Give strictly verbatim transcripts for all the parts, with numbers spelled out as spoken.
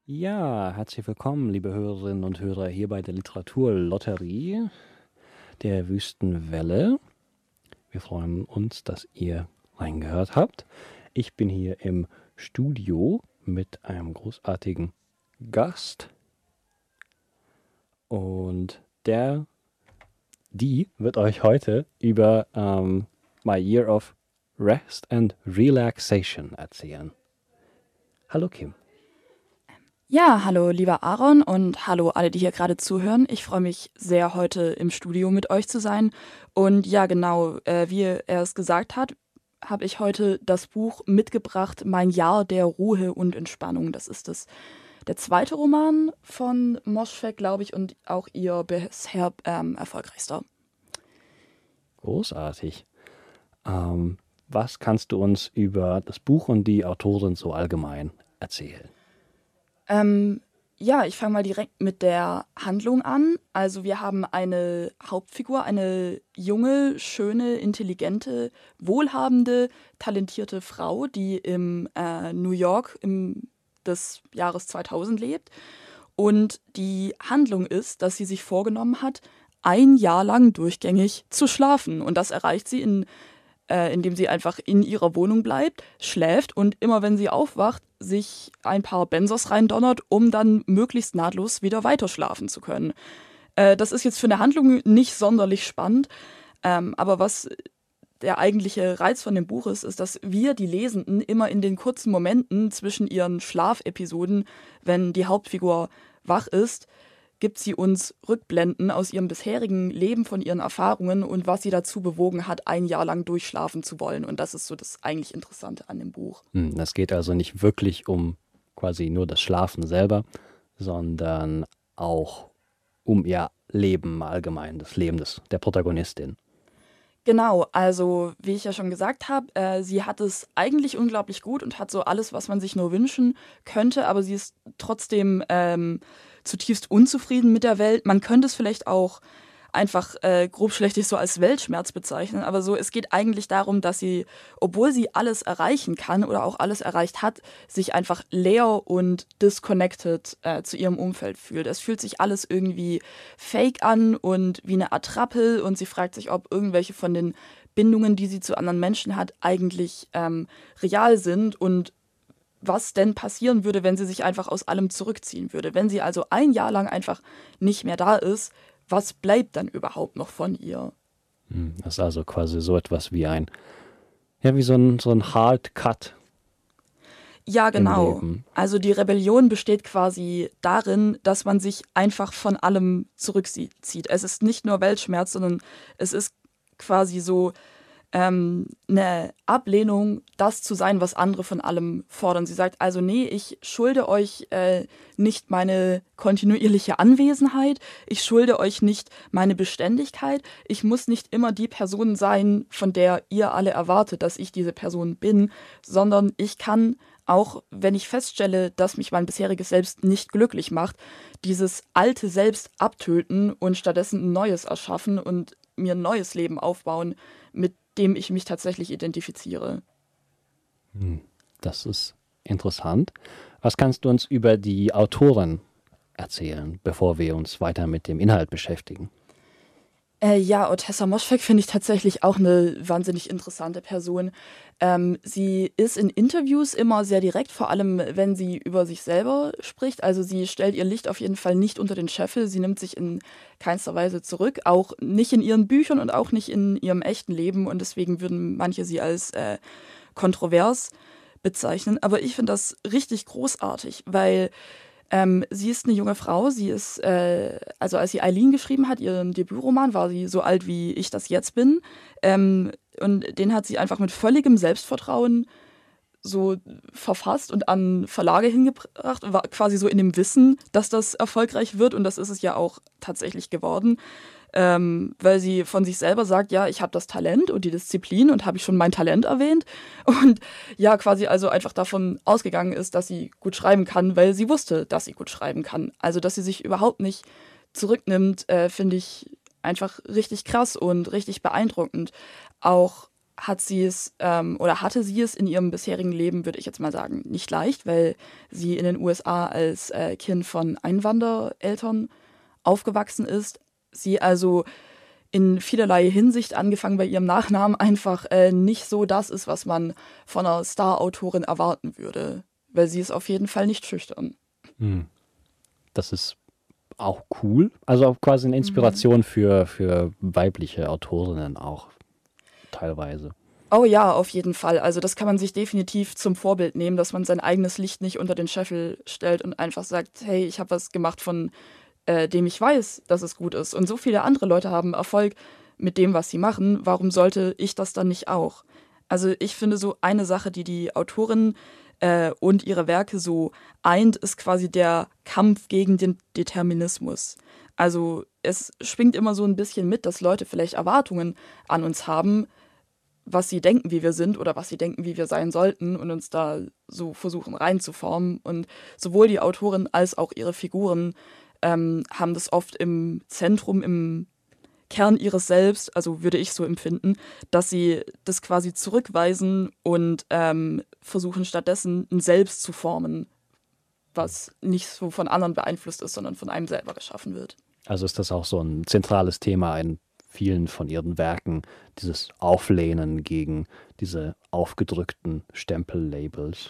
Ja, herzlich willkommen, liebe Hörerinnen und Hörer, hier bei der Literaturlotterie der Wüstenwelle. Wir freuen uns, dass ihr reingehört habt. Ich bin hier im Studio mit einem großartigen Gast und der, die wird euch heute über ähm, My Year of Rest and Relaxation erzählen. Hallo Kim. Ja, hallo lieber Aaron und hallo alle, die hier gerade zuhören. Ich freue mich sehr, heute im Studio mit euch zu sein. Und ja, genau, äh, wie er es gesagt hat, habe ich heute das Buch mitgebracht, Mein Jahr der Ruhe und Entspannung. Das ist das, der zweite Roman von Moschfegh, glaube ich, und auch ihr bisher ähm, erfolgreichster. Großartig. Ähm, was kannst du uns über das Buch und die Autorin so allgemein erzählen? Ähm, ja, ich fange mal direkt mit der Handlung an. Also wir haben eine Hauptfigur, eine junge, schöne, intelligente, wohlhabende, talentierte Frau, die im äh, New York im, des Jahres zweitausend lebt. Und die Handlung ist, dass sie sich vorgenommen hat, ein Jahr lang durchgängig zu schlafen. Und das erreicht sie in äh, indem sie einfach in ihrer Wohnung bleibt, schläft und immer wenn sie aufwacht, sich ein paar Benzos reindonnert, um dann möglichst nahtlos wieder weiter schlafen zu können. Äh, das ist jetzt für eine Handlung nicht sonderlich spannend, ähm, aber was der eigentliche Reiz von dem Buch ist, ist, dass wir, die Lesenden, immer in den kurzen Momenten zwischen ihren Schlafepisoden, wenn die Hauptfigur wach ist, gibt sie uns Rückblenden aus ihrem bisherigen Leben, von ihren Erfahrungen und was sie dazu bewogen hat, ein Jahr lang durchschlafen zu wollen. Und das ist so das eigentlich Interessante an dem Buch. Hm, Es geht also nicht wirklich um quasi nur das Schlafen selber, sondern auch um ihr Leben allgemein, das Leben des, der Protagonistin. Genau, also wie ich ja schon gesagt habe, äh, sie hat es eigentlich unglaublich gut und hat so alles, was man sich nur wünschen könnte, aber sie ist trotzdem ähm, zutiefst unzufrieden mit der Welt. Man könnte es vielleicht auch einfach äh, grobschlächtig so als Weltschmerz bezeichnen, aber so, es geht eigentlich darum, dass sie, obwohl sie alles erreichen kann oder auch alles erreicht hat, sich einfach leer und disconnected äh, zu ihrem Umfeld fühlt. Es fühlt sich alles irgendwie fake an und wie eine Attrappe und sie fragt sich, ob irgendwelche von den Bindungen, die sie zu anderen Menschen hat, eigentlich ähm, real sind und was denn passieren würde, wenn sie sich einfach aus allem zurückziehen würde. Wenn sie also ein Jahr lang einfach nicht mehr da ist, was bleibt dann überhaupt noch von ihr? Hm, Das ist also quasi so etwas wie ein, ja, wie so ein, so ein Hard Cut Ja, im genau. Leben. Also die Rebellion besteht quasi darin, dass man sich einfach von allem zurückzieht. Es ist nicht nur Weltschmerz, sondern es ist quasi so ähm, eine Ablehnung, das zu sein, was andere von allem fordern. Sie sagt also, nee, ich schulde euch äh, nicht meine kontinuierliche Anwesenheit, ich schulde euch nicht meine Beständigkeit, ich muss nicht immer die Person sein, von der ihr alle erwartet, dass ich diese Person bin, sondern ich kann, auch wenn ich feststelle, dass mich mein bisheriges Selbst nicht glücklich macht, dieses alte Selbst abtöten und stattdessen ein neues erschaffen und mir ein neues Leben aufbauen, mit dem ich mich tatsächlich identifiziere. Hm, Das ist interessant. Was kannst du uns über die Autorin erzählen, bevor wir uns weiter mit dem Inhalt beschäftigen? Äh, ja, Ottessa Moschfegh finde ich tatsächlich auch eine wahnsinnig interessante Person. Ähm, sie ist in Interviews immer sehr direkt, vor allem wenn sie über sich selber spricht. Also sie stellt ihr Licht auf jeden Fall nicht unter den Scheffel. Sie nimmt sich in keinster Weise zurück, auch nicht in ihren Büchern und auch nicht in ihrem echten Leben. Und deswegen würden manche sie als äh, kontrovers bezeichnen. Aber ich finde das richtig großartig, weil ähm, sie ist eine junge Frau. Sie ist, äh, also als sie Eileen geschrieben hat, ihren Debütroman, war sie so alt, wie ich das jetzt bin. Ähm, und den hat sie einfach mit völligem Selbstvertrauen so verfasst und an Verlage hingebracht, war quasi so in dem Wissen, dass das erfolgreich wird. Und das ist es ja auch tatsächlich geworden. Ähm, weil sie von sich selber sagt, ja, ich habe das Talent und die Disziplin und habe ich schon mein Talent erwähnt und ja, quasi also einfach davon ausgegangen ist, dass sie gut schreiben kann, weil sie wusste, dass sie gut schreiben kann. Also, dass sie sich überhaupt nicht zurücknimmt, äh, finde ich einfach richtig krass und richtig beeindruckend. Auch hat sie es ähm, oder hatte sie es in ihrem bisherigen Leben, würde ich jetzt mal sagen, nicht leicht, weil sie in den U S A als äh, Kind von Einwandereltern aufgewachsen ist. Sie also in vielerlei Hinsicht, angefangen bei ihrem Nachnamen, einfach äh, nicht so das ist, was man von einer Star-Autorin erwarten würde. Weil sie ist auf jeden Fall nicht schüchtern. Hm. Das ist auch cool. Also auch quasi eine Inspiration mhm. für, für weibliche Autorinnen auch teilweise. Oh ja, auf jeden Fall. Also das kann man sich definitiv zum Vorbild nehmen, dass man sein eigenes Licht nicht unter den Scheffel stellt und einfach sagt, hey, ich habe was gemacht, von äh, dem ich weiß, dass es gut ist. Und so viele andere Leute haben Erfolg mit dem, was sie machen. Warum sollte ich das dann nicht auch? Also ich finde, so eine Sache, die die Autorin äh, und ihre Werke so eint, ist quasi der Kampf gegen den Determinismus. Also es schwingt immer so ein bisschen mit, dass Leute vielleicht Erwartungen an uns haben, was sie denken, wie wir sind oder was sie denken, wie wir sein sollten und uns da so versuchen reinzuformen. Und sowohl die Autorin als auch ihre Figuren ähm, haben das oft im Zentrum, im Kern ihres Selbst, also würde ich so empfinden, dass sie das quasi zurückweisen und ähm, versuchen stattdessen ein Selbst zu formen, was nicht so von anderen beeinflusst ist, sondern von einem selber geschaffen wird. Also ist das auch so ein zentrales Thema in vielen von ihren Werken, dieses Auflehnen gegen diese aufgedrückten Stempellabels.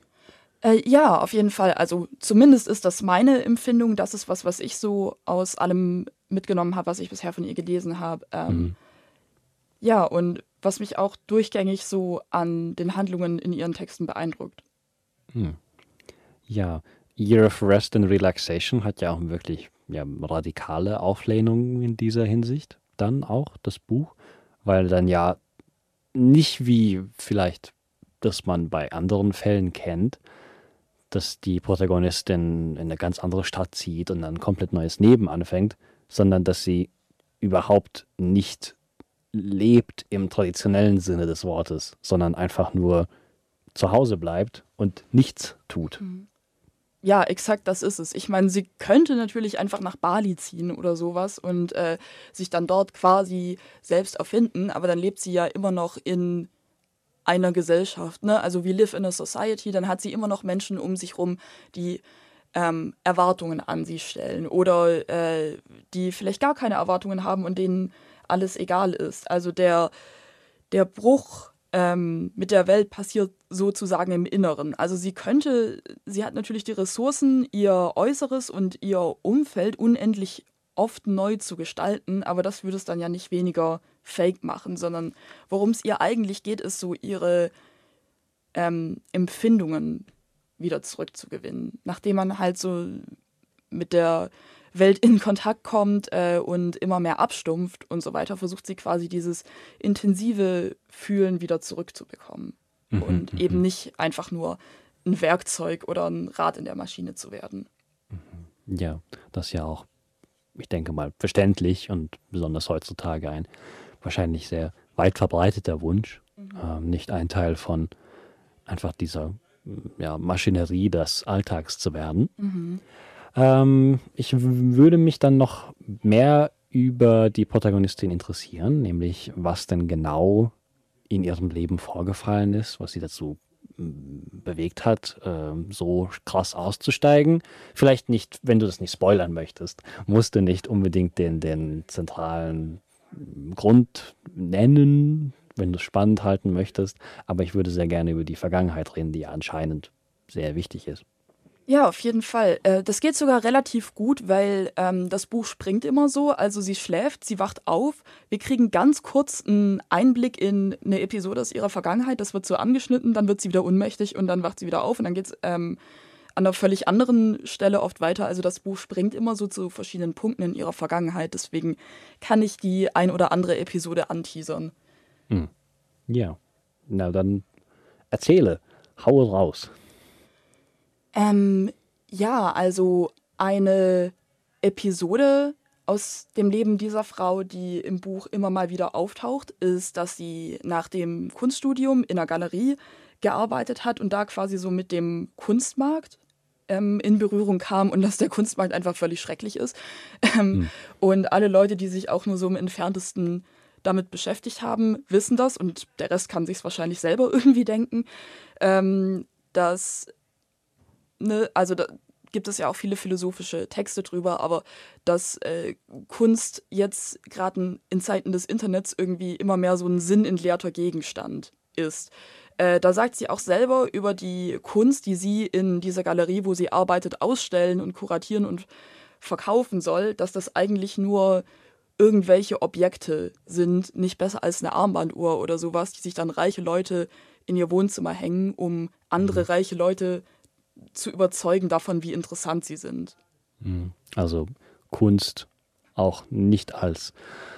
Äh, ja, auf jeden Fall. Also zumindest ist das meine Empfindung. Das ist was, was ich so aus allem mitgenommen habe, was ich bisher von ihr gelesen habe. Ähm, mhm. Ja, und was mich auch durchgängig so an den Handlungen in ihren Texten beeindruckt. Hm. Ja, Year of Rest and Relaxation hat ja auch wirklich ja, radikale Auflehnungen in dieser Hinsicht. Dann auch das Buch, weil dann ja nicht wie vielleicht, dass man bei anderen Fällen kennt, dass die Protagonistin in eine ganz andere Stadt zieht und dann ein komplett neues Leben anfängt, sondern dass sie überhaupt nicht lebt im traditionellen Sinne des Wortes, sondern einfach nur zu Hause bleibt und nichts tut. Mhm. Ja, exakt, das ist es. Ich meine, sie könnte natürlich einfach nach Bali ziehen oder sowas und äh, sich dann dort quasi selbst erfinden, aber dann lebt sie ja immer noch in einer Gesellschaft, ne? Also we live in a society, dann hat sie immer noch Menschen um sich rum, die ähm, Erwartungen an sie stellen oder äh, die vielleicht gar keine Erwartungen haben und denen alles egal ist. Also der, der Bruch ähm, mit der Welt passiert sozusagen im Inneren. Also sie könnte, sie hat natürlich die Ressourcen, ihr Äußeres und ihr Umfeld unendlich oft neu zu gestalten, aber das würde es dann ja nicht weniger fake machen, sondern worum es ihr eigentlich geht, ist so ihre ähm, Empfindungen wieder zurückzugewinnen. Nachdem man halt so mit der Welt in Kontakt kommt äh, und immer mehr abstumpft und so weiter, versucht sie quasi dieses intensive Fühlen wieder zurückzubekommen mhm, und m- eben nicht einfach nur ein Werkzeug oder ein Rad in der Maschine zu werden. Ja, das ist ja auch, ich denke mal, verständlich und besonders heutzutage ein wahrscheinlich sehr weit verbreiteter Wunsch, mhm. ähm, nicht ein Teil von einfach dieser ja, Maschinerie des Alltags zu werden. Mhm. Ähm, ich w- würde mich dann noch mehr über die Protagonistin interessieren, nämlich was denn genau in ihrem Leben vorgefallen ist, was sie dazu m, bewegt hat, ähm, so krass auszusteigen. Vielleicht nicht, wenn du das nicht spoilern möchtest, musst du nicht unbedingt den, den zentralen Grund nennen, wenn du es spannend halten möchtest, aber ich würde sehr gerne über die Vergangenheit reden, die ja anscheinend sehr wichtig ist. Ja, auf jeden Fall. Äh, das geht sogar relativ gut, weil ähm, das Buch springt immer so. Also sie schläft, sie wacht auf. Wir kriegen ganz kurz einen Einblick in eine Episode aus ihrer Vergangenheit. Das wird so angeschnitten, dann wird sie wieder ohnmächtig und dann wacht sie wieder auf und dann geht es ähm, an einer völlig anderen Stelle oft weiter. Also das Buch springt immer so zu verschiedenen Punkten in ihrer Vergangenheit. Deswegen kann ich die ein oder andere Episode anteasern. Hm. Ja, na dann erzähle, haue raus. Ähm, ja, also eine Episode aus dem Leben dieser Frau, die im Buch immer mal wieder auftaucht, ist, dass sie nach dem Kunststudium in einer Galerie gearbeitet hat und da quasi so mit dem Kunstmarkt ähm, in Berührung kam und dass der Kunstmarkt einfach völlig schrecklich ist. Ähm, Hm. Und alle Leute, die sich auch nur so im Entferntesten damit beschäftigt haben, wissen das und der Rest kann sich es wahrscheinlich selber irgendwie denken, ähm, dass, ne, also da gibt es ja auch viele philosophische Texte drüber, aber dass äh, Kunst jetzt gerade in Zeiten des Internets irgendwie immer mehr so ein sinnentleerter Gegenstand ist. Äh, da sagt sie auch selber über die Kunst, die sie in dieser Galerie, wo sie arbeitet, ausstellen und kuratieren und verkaufen soll, dass das eigentlich nur irgendwelche Objekte sind, nicht besser als eine Armbanduhr oder sowas, die sich dann reiche Leute in ihr Wohnzimmer hängen, um andere Mhm. reiche Leute zu überzeugen davon, wie interessant sie sind. Mhm. Also Kunst auch nicht als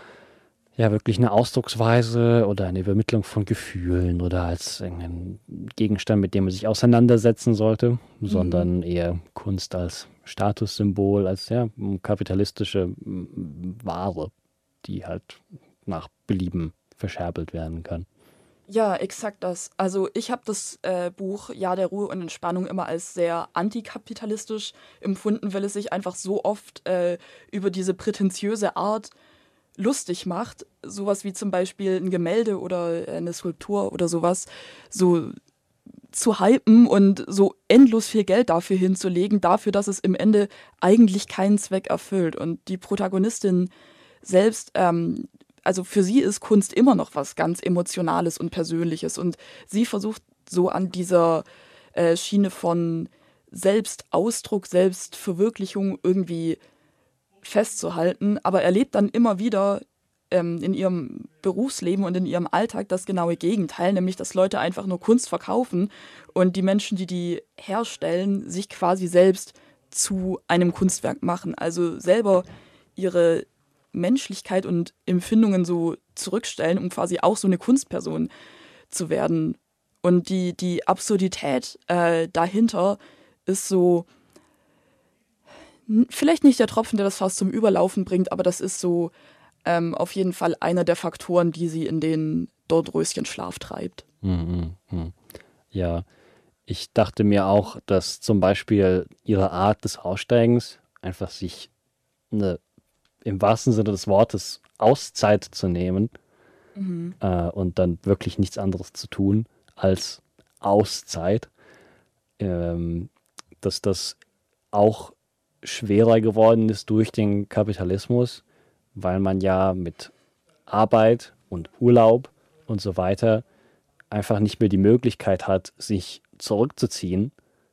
ja wirklich eine Ausdrucksweise oder eine Übermittlung von Gefühlen oder als ein Gegenstand, mit dem man sich auseinandersetzen sollte, Mhm. sondern eher Kunst als Statussymbol, als ja kapitalistische mm, Ware, die halt nach Belieben verscherbelt werden kann. Ja, exakt das. Also ich habe das äh, Buch Jahr der Ruhe und Entspannung immer als sehr antikapitalistisch empfunden, weil es sich einfach so oft äh, über diese prätentiöse Art lustig macht. Sowas wie zum Beispiel ein Gemälde oder äh, eine Skulptur oder sowas, so zu hypen und so endlos viel Geld dafür hinzulegen, dafür, dass es im Ende eigentlich keinen Zweck erfüllt. Und die Protagonistin selbst, ähm, also für sie ist Kunst immer noch was ganz Emotionales und Persönliches. Und sie versucht so an dieser äh, Schiene von Selbstausdruck, Selbstverwirklichung irgendwie festzuhalten, aber erlebt dann immer wieder ähm, in ihrem Berufsleben und in ihrem Alltag das genaue Gegenteil, nämlich dass Leute einfach nur Kunst verkaufen und die Menschen, die die herstellen, sich quasi selbst zu einem Kunstwerk machen, also selber ihre Menschlichkeit und Empfindungen so zurückstellen, um quasi auch so eine Kunstperson zu werden. Und die, die Absurdität äh, dahinter ist so, n- vielleicht nicht der Tropfen, der das Fass zum Überlaufen bringt, aber das ist so ähm, auf jeden Fall einer der Faktoren, die sie in den Dornröschenschlaf treibt. Mhm, mhm. Ja, ich dachte mir auch, dass zum Beispiel ihre Art des Aussteigens einfach sich eine, im wahrsten Sinne des Wortes Auszeit zu nehmen Mhm. äh, und dann wirklich nichts anderes zu tun als Auszeit, ähm, dass das auch schwerer geworden ist durch den Kapitalismus, weil man ja mit Arbeit und Urlaub und so weiter einfach nicht mehr die Möglichkeit hat, sich zurückzuziehen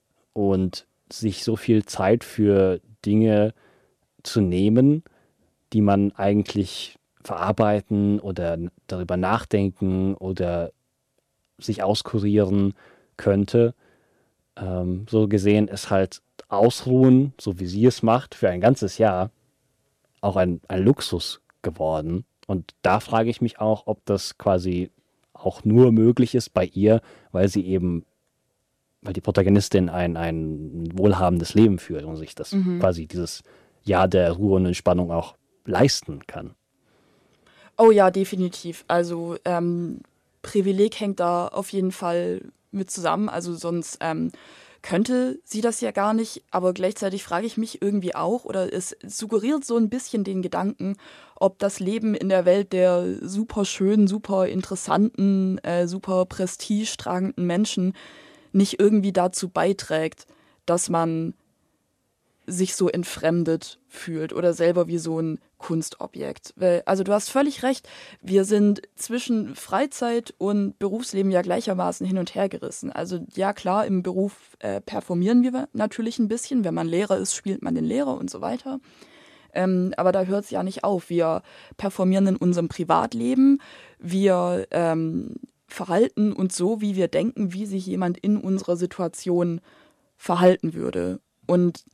und sich so viel Zeit für Dinge zu nehmen, die man eigentlich verarbeiten oder darüber nachdenken oder sich auskurieren könnte. Ähm, so gesehen ist halt Ausruhen, so wie sie es macht, für ein ganzes Jahr auch ein, ein Luxus geworden. Und da frage ich mich auch, ob das quasi auch nur möglich ist bei ihr, weil sie eben, weil die Protagonistin ein, ein wohlhabendes Leben führt und sich das Mhm. quasi dieses Jahr der Ruhe und Entspannung auch leisten kann. Oh ja, definitiv. Also ähm, Privileg hängt da auf jeden Fall mit zusammen. Also sonst ähm, könnte sie das ja gar nicht. Aber gleichzeitig frage ich mich irgendwie auch, oder es suggeriert so ein bisschen den Gedanken, ob das Leben in der Welt der super schönen, super interessanten, äh, super prestigetragenden Menschen nicht irgendwie dazu beiträgt, dass man sich so entfremdet fühlt oder selber wie so ein Kunstobjekt. Weil, also du hast völlig recht, wir sind zwischen Freizeit und Berufsleben ja gleichermaßen hin und her gerissen. Also ja klar, im Beruf äh, performieren wir natürlich ein bisschen. Wenn man Lehrer ist, spielt man den Lehrer und so weiter. Ähm, aber da hört es ja nicht auf. Wir performieren in unserem Privatleben. Wir ähm, verhalten uns so, wie wir denken, wie sich jemand in unserer Situation verhalten würde. Und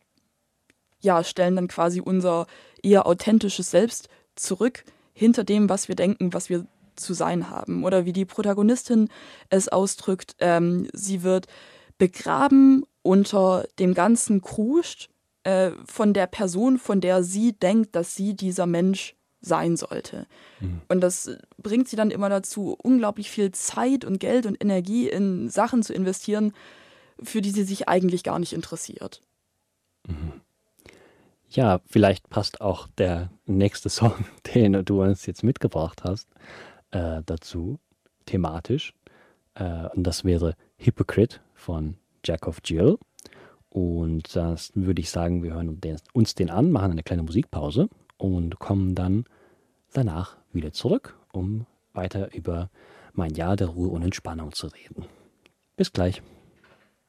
ja, stellen dann quasi unser eher authentisches Selbst zurück hinter dem, was wir denken, was wir zu sein haben. Oder wie die Protagonistin es ausdrückt, ähm, sie wird begraben unter dem ganzen Kruscht äh, von der Person, von der sie denkt, dass sie dieser Mensch sein sollte. Mhm. Und das bringt sie dann immer dazu, unglaublich viel Zeit und Geld und Energie in Sachen zu investieren, für die sie sich eigentlich gar nicht interessiert. Mhm. Ja, vielleicht passt auch der nächste Song, den du uns jetzt mitgebracht hast, äh, dazu, thematisch. Äh, und das wäre Hypocrite von Jack of Jill. Und das würde ich sagen, wir hören uns den an, machen eine kleine Musikpause und kommen dann danach wieder zurück, um weiter über mein Jahr der Ruhe und Entspannung zu reden. Bis gleich.